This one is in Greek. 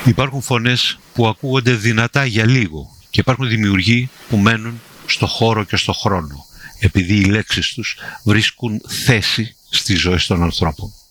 Υπάρχουν φωνές που ακούγονται δυνατά για λίγο και υπάρχουν δημιουργοί που μένουν στο χώρο και στο χρόνο, επειδή οι λέξεις τους βρίσκουν θέση στις ζωές των ανθρώπων.